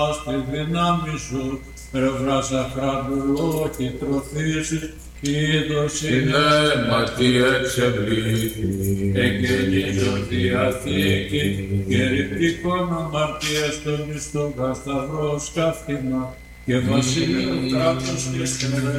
στη δύναμη σου, ρευράσα χραντουλό και τροφήσεις, είδος είναι Πνεύματι εξευλήθη, εγγενίζω Διαθήκη, και ρηπτικών αμαρτίας των ιστογά σταυρός καύτημα, και βασίλειο κράτος και στερεό.